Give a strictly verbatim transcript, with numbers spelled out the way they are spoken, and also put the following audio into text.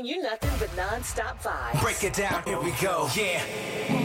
giving you nothing but non-stop vibes. Break it down, here we go, yeah.